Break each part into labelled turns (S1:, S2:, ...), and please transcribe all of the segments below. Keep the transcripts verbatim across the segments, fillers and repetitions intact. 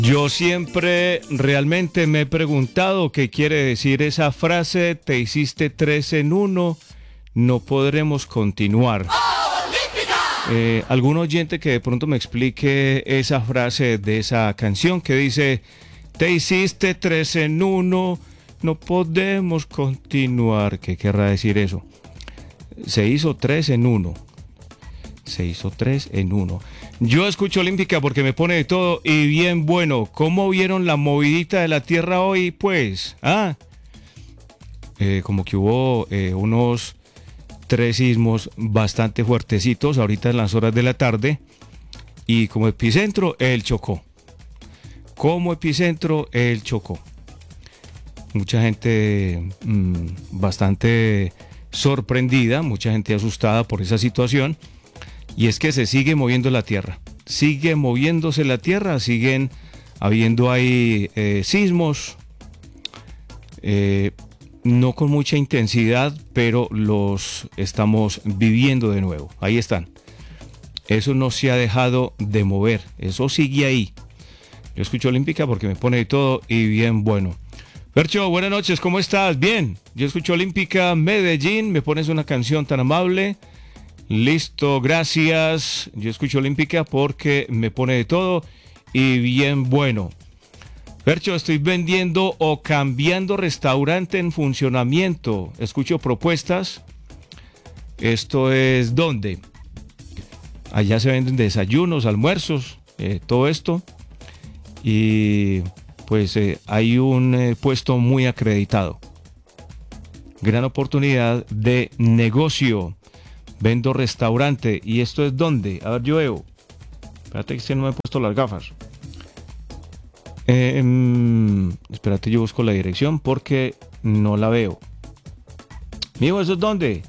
S1: Yo siempre realmente me he preguntado qué quiere decir esa frase, te hiciste tres en uno, no podremos continuar. Eh, algún oyente que de pronto me explique esa frase de esa canción que dice, te hiciste tres en uno, no podemos continuar. ¿Qué querrá decir eso? Se hizo tres en uno. Se hizo tres en uno. Yo escucho Olímpica porque me pone de todo y bien bueno. ¿Cómo vieron la movidita de la tierra hoy? Pues, ah, eh, como que hubo eh, unos tres sismos bastante fuertecitos ahorita en las horas de la tarde. Y como epicentro, el Chocó. Como epicentro, el Chocó. Mucha gente mmm, bastante sorprendida, mucha gente asustada por esa situación. Y es que se sigue moviendo la tierra, sigue moviéndose la tierra, siguen habiendo ahí eh, sismos, eh, no con mucha intensidad, pero los estamos viviendo de nuevo, ahí están. Eso no se ha dejado de mover, eso sigue ahí. Yo escucho Olímpica porque me pone de todo y bien bueno. Fercho, buenas noches, ¿cómo estás? Bien, yo escucho Olímpica Medellín, me pones una canción tan amable. Listo, gracias. Yo escucho Olímpica porque me pone de todo y bien bueno. Percho, estoy vendiendo o cambiando restaurante en funcionamiento. Escucho propuestas. ¿Esto es dónde? Allá se venden desayunos, almuerzos, eh, todo esto. Y pues eh, hay un eh, puesto muy acreditado. Gran oportunidad de negocio. Vendo restaurante. ¿Y esto es dónde? A ver, yo veo. Espérate que no me he puesto las gafas. Eh, um, espérate, yo busco la dirección porque no la veo. Mijo, ¿eso es dónde?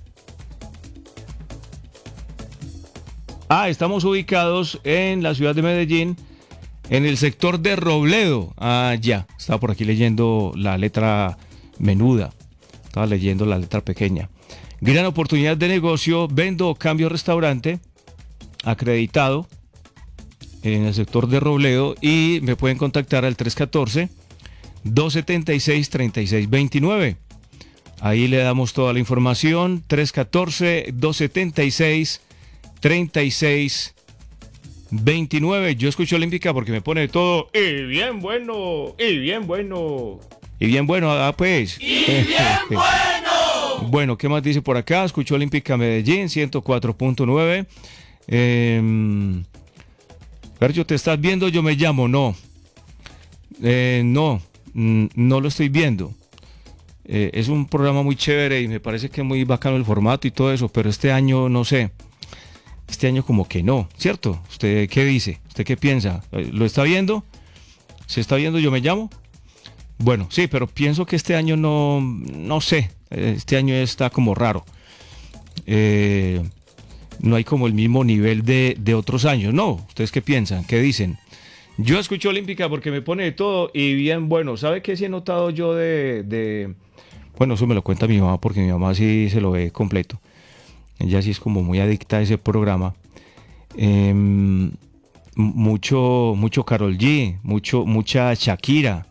S1: Ah, estamos ubicados en la ciudad de Medellín, en el sector de Robledo. Ah, ya. Estaba por aquí leyendo la letra menuda. Estaba leyendo la letra pequeña. Gran oportunidad de negocio, vendo o cambio restaurante, acreditado en el sector de Robledo y me pueden contactar al tres uno cuatro, dos siete seis, tres seis dos nueve. Ahí le damos toda la información, tres uno cuatro, dos siete seis, tres seis dos nueve. Yo escucho Olímpica porque me pone todo y bien bueno, y bien bueno, y bien bueno, ah, pues.
S2: Y bien bueno.
S1: Bueno, ¿qué más dice por acá? Escucho Olímpica Medellín, ciento cuatro punto nueve. Eh, Sergio, ¿te estás viendo? Yo me llamo, no. Eh, no, no lo estoy viendo. Eh, es un programa muy chévere y me parece que es muy bacano el formato y todo eso, pero este año no sé. Este año como que no, ¿cierto? ¿Usted qué dice? ¿Usted qué piensa? ¿Lo está viendo? ¿Se está viendo? Yo me llamo. Bueno, sí, pero pienso que este año no, no sé. Este año está como raro. Eh, no hay como el mismo nivel de, de otros años. No, ¿ustedes qué piensan? ¿Qué dicen? Yo escucho Olímpica porque me pone de todo y bien bueno. ¿Sabe qué sí he notado yo de, de... Bueno, eso me lo cuenta mi mamá porque mi mamá sí se lo ve completo. Ella sí es como muy adicta a ese programa. Eh, mucho, mucho Karol G, mucho, mucha Shakira.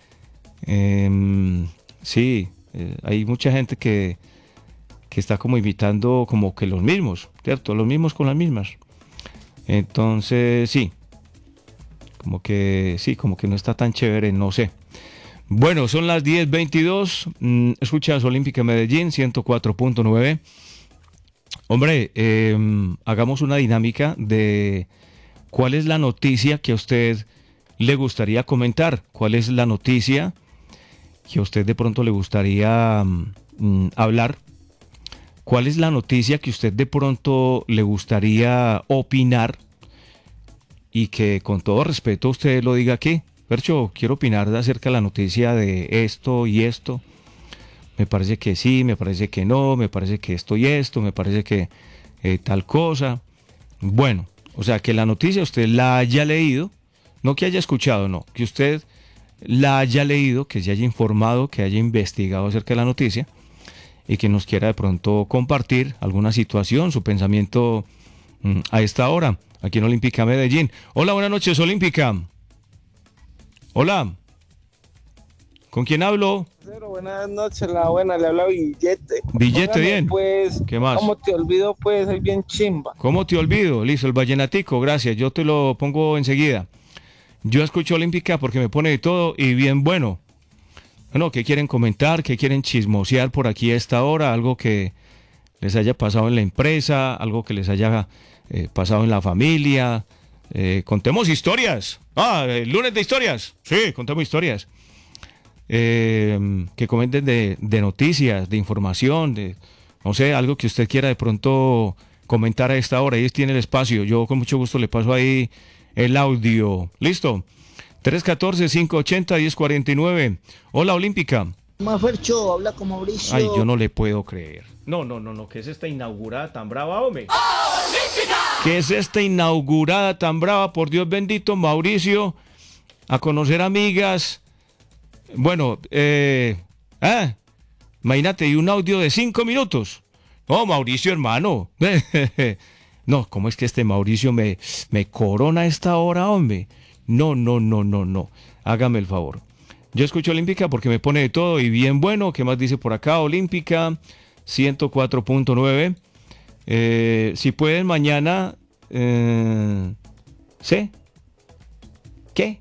S1: Eh, sí. Eh, hay mucha gente que, que está como imitando como que los mismos, ¿cierto? Los mismos con las mismas. Entonces, sí. Como que, sí, como que no está tan chévere, no sé. Bueno, son las diez veintidós. Mm, escuchas Olímpica Medellín, ciento cuatro punto nueve. Hombre, eh, hagamos una dinámica de cuál es la noticia que a usted le gustaría comentar. ¿Cuál es la noticia que a usted de pronto le gustaría um, hablar? ¿Cuál es la noticia que a usted de pronto le gustaría opinar? Y que con todo respeto usted lo diga aquí. Percho, quiero opinar acerca de la noticia de esto y esto. Me parece que sí, me parece que no, me parece que esto y esto, me parece que eh, tal cosa. Bueno, o sea, que la noticia usted la haya leído, no que haya escuchado, no, que usted la haya leído, que se haya informado, que haya investigado acerca de la noticia y que nos quiera de pronto compartir alguna situación, su pensamiento mmm, a esta hora, aquí en Olímpica Medellín. Hola, buenas noches, Olímpica. Hola. ¿Con quién hablo?
S2: Buenas noches, la buena, le habla Billete.
S1: Billete,
S2: Óigame,
S1: bien.
S2: Pues,
S1: ¿Qué más?
S2: ¿cómo te olvido? Pues, soy bien chimba.
S1: ¿Cómo te olvido? Listo, el vallenatico, gracias. Yo te lo pongo enseguida. Yo escucho Olímpica porque me pone de todo y bien bueno. Bueno, ¿qué quieren comentar? ¿Qué quieren chismosear por aquí a esta hora? Algo que les haya pasado en la empresa, algo que les haya eh, pasado en la familia. Eh, contemos historias. Ah, el lunes de historias. Sí, contemos historias. Eh, que comenten de, de noticias, de información, de, no sé, algo que usted quiera de pronto comentar a esta hora. Ahí tiene el espacio. Yo con mucho gusto le paso ahí el audio. ¿Listo? tres uno cuatro, cinco ocho cero, uno cero cuatro nueve. Hola, Olímpica.
S3: Más Fercho, habla con Mauricio.
S1: Ay, yo no le puedo creer. No, no, no, no. ¿Qué es esta inaugurada tan brava, hombre? ¡Olímpica! ¿Qué es esta inaugurada tan brava? Por Dios bendito, Mauricio. A conocer amigas. Bueno, eh, ah, imagínate, y un audio de cinco minutos. No, Mauricio, hermano. No, ¿cómo es que este Mauricio me, me corona a esta hora, hombre? No, no, no, no, no. Hágame el favor. Yo escucho Olímpica porque me pone de todo y bien bueno. ¿Qué más dice por acá? Olímpica ciento cuatro punto nueve. Eh, si pueden mañana... Eh, ¿Sí? ¿Qué?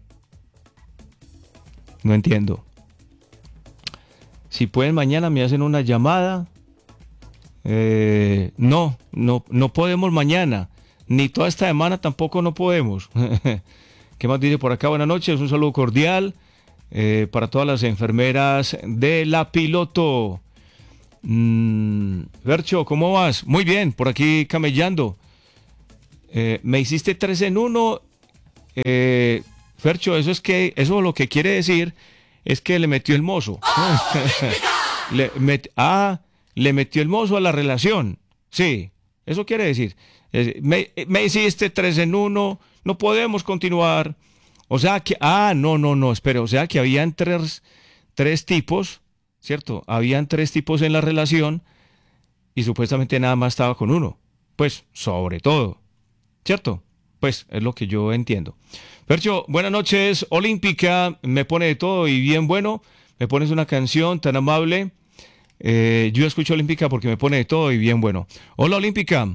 S1: No entiendo. Si pueden mañana me hacen una llamada. Eh, no, no, no podemos mañana. Ni toda esta semana tampoco no podemos. ¿Qué más dice por acá? Buenas noches, un saludo cordial eh, para todas las enfermeras de la Piloto. Mm, Fercho, ¿cómo vas? Muy bien, por aquí camellando. Eh, me hiciste tres en uno. Eh, Fercho, eso es que, eso lo que quiere decir es que le metió el mozo. le met, ah, le metió el mozo a la relación. Sí, eso quiere decir. Eh, me, me hiciste tres en uno, no podemos continuar. O sea que, ah, no, no, no, espere, o sea que habían tres, tres tipos, ¿cierto? Habían tres tipos en la relación y supuestamente nada más estaba con uno. Pues, sobre todo, ¿cierto? Pues es lo que yo entiendo. Fercho, buenas noches, Olímpica, me pone de todo y bien bueno, me pones una canción tan amable, eh, yo escucho Olímpica porque me pone de todo y bien bueno. Hola, Olímpica.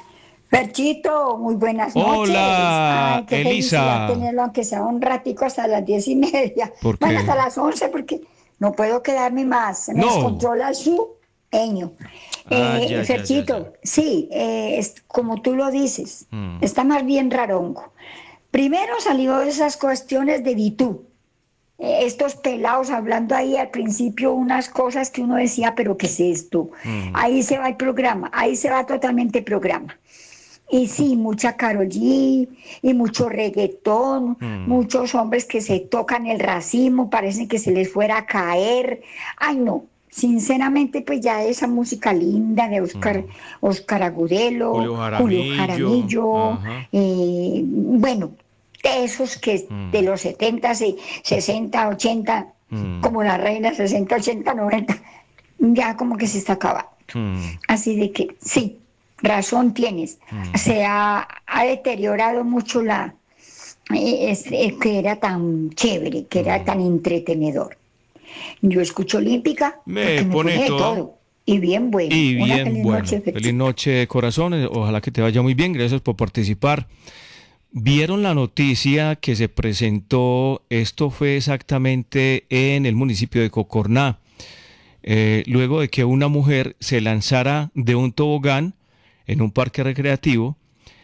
S4: Ferchito, muy buenas noches.
S1: Hola,
S4: Ay, qué
S1: Elisa.
S4: felicidad tenerlo, aunque sea un ratico hasta las diez y media.
S1: ¿Por qué?
S4: Bueno, hasta las once, porque no puedo quedarme más. Se me
S1: No.
S4: descontrola el sueño.
S1: Ah,
S4: Eh,
S1: ya, ya,
S4: Ferchito,
S1: ya, ya.
S4: sí, eh, es, como tú lo dices,
S1: Mm.
S4: está más bien rarongo. Primero salió esas cuestiones de Ditú. Eh, estos pelados hablando ahí al principio unas cosas que uno decía, pero ¿qué es esto?
S1: Mm.
S4: Ahí se va el programa, ahí se va totalmente el programa. Y sí, mucha Karol G, y mucho reggaetón,
S1: Mm.
S4: muchos hombres que se tocan el racimo, parece que se les fuera a caer. Ay, no, sinceramente, pues ya esa música linda de Oscar, Oscar Agudelo,
S1: Julio Jaramillo.
S4: Julio Jaramillo,
S1: Ajá.
S4: eh, bueno, de esos que
S1: Mm.
S4: de los setenta, se- sesenta, ochenta,
S1: Mm.
S4: como la reina, sesenta, ochenta, noventa, ya como que se está acabando.
S1: Mm.
S4: Así de que sí, razón tienes.
S1: Mm.
S4: Se ha, ha deteriorado mucho la eh, es- eh, que era tan chévere, que era
S1: Mm.
S4: tan entretenedor. Yo escucho Olímpica
S1: Me
S4: porque me
S1: pone
S4: pone de
S1: todo.
S4: todo. Y bien bueno.
S1: Y
S4: Una
S1: bien
S4: feliz
S1: bueno.
S4: noche,
S1: Feliz
S4: Ferchito.
S1: noche, corazones. Ojalá que te vaya muy bien. Gracias por participar. ¿Vieron la noticia que se presentó? Esto fue exactamente en el municipio de Cocorná. Eh, luego de que una mujer se lanzara de un tobogán en un parque recreativo.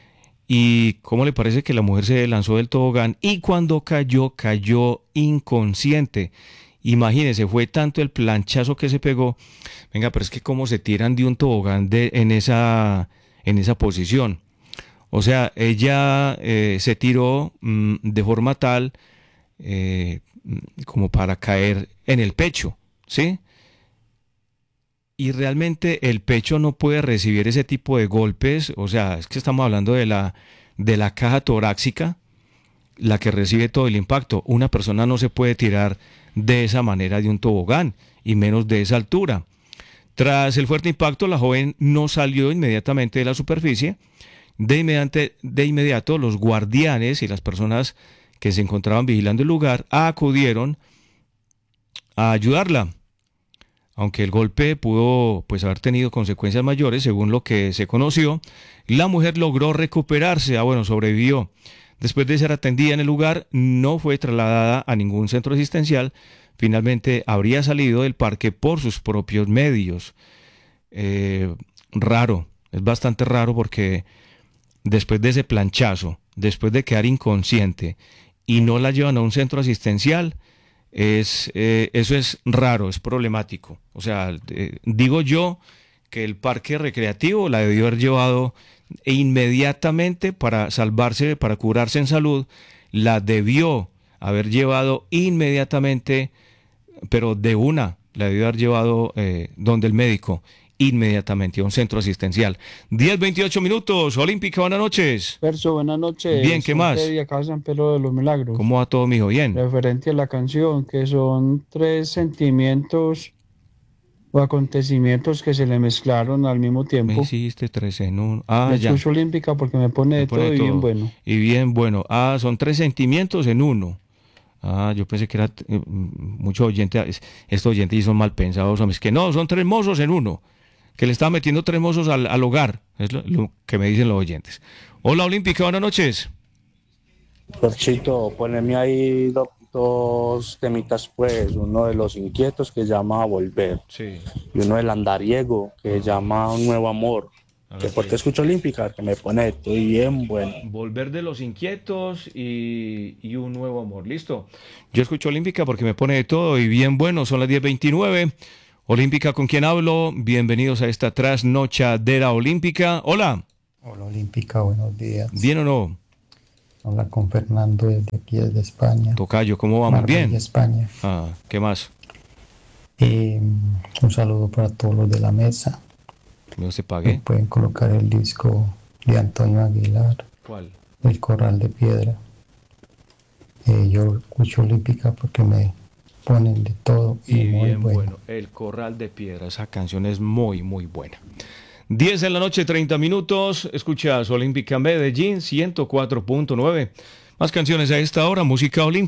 S1: ¿Y cómo le parece que la mujer se lanzó del tobogán y cuando cayó, cayó inconsciente? Imagínense, fue tanto el planchazo que se pegó. Venga, pero es que cómo se tiran de un tobogán de, en, esa, en esa posición. O sea, ella eh, se tiró mm, de forma tal eh, mm, como para caer en el pecho, ¿sí? Y realmente el pecho no puede recibir ese tipo de golpes. O sea, es que estamos hablando de la, de la caja torácica, la que recibe todo el impacto. Una persona no se puede tirar de esa manera de un tobogán, y menos de esa altura. Tras el fuerte impacto, la joven no salió inmediatamente de la superficie. De inmediato, de inmediato los guardianes y las personas que se encontraban vigilando el lugar acudieron a ayudarla. Aunque el golpe pudo pues haber tenido consecuencias mayores, según lo que se conoció, la mujer logró recuperarse, ah bueno, sobrevivió. Después de ser atendida en el lugar, no fue trasladada a ningún centro asistencial. Finalmente habría salido del parque por sus propios medios. Eh, raro, es bastante raro porque después de ese planchazo, después de quedar inconsciente y no la llevan a un centro asistencial, es eh, eso es raro, es problemático. O sea, eh, digo yo que el parque recreativo la debió haber llevado inmediatamente para salvarse, para curarse en salud, la debió haber llevado inmediatamente, pero de una, la debió haber llevado eh, donde el médico, inmediatamente a un centro asistencial. diez veintiocho minutos, Olímpica, buenas noches.
S5: Perso, buenas noches.
S1: Bien, ¿qué más?
S5: De acá San Pedro de los Milagros.
S1: ¿Cómo va todo, mijo? Bien.
S5: Referente a la canción, que son tres sentimientos o acontecimientos que se le mezclaron al mismo tiempo.
S1: Me hiciste tres en uno. Ah,
S5: Me
S1: ya.
S5: escucho Olímpica porque me pone de
S1: Me pone
S5: todo y
S1: todo.
S5: bien bueno.
S1: Y bien bueno. Ah, son tres sentimientos en uno. Ah, yo pensé que era eh, mucho oyente. Estos oyentes son mal pensados. Es que no, son tres mozos en uno. Que le estaba metiendo tres mozos al, al hogar. Es lo, lo que me dicen los oyentes. Hola, Olímpica, buenas noches.
S6: Perchito, poneme ahí do- dos temitas, pues, uno de Los Inquietos que llama Volver,
S1: Sí.
S6: y uno del Andariego que llama Un Nuevo Amor. Que porque escucho Olímpica, que me pone esto y bien bueno.
S1: Volver de los Inquietos y, y Un Nuevo Amor. Listo. Yo escucho Olímpica porque me pone de todo y bien bueno. Son las diez veintinueve. Olímpica, ¿con quién hablo? Bienvenidos a esta trasnochadera olímpica. Hola.
S7: Hola Olímpica, buenos días.
S1: ¿Bien o no?
S7: Habla con Fernando desde aquí, desde España.
S1: Tocayo, ¿cómo vamos?
S7: Marbella,
S1: Bien.
S7: España.
S1: Ah, ¿qué más?
S7: Eh, un saludo para todos los de la mesa.
S1: ¿No se
S7: Me
S1: pague?
S7: pueden colocar el disco de Antonio Aguilar,
S1: ¿Cuál?
S7: El Corral de Piedra. Eh, yo escucho Olímpica porque me ponen de todo y,
S1: Y
S7: muy
S1: bien
S7: bueno.
S1: bueno. El Corral de Piedra. Esa canción es muy, muy buena. diez de la noche, treinta minutos. Escuchas Olímpica Medellín, ciento cuatro punto nueve. Más canciones a esta hora. Música olímpica.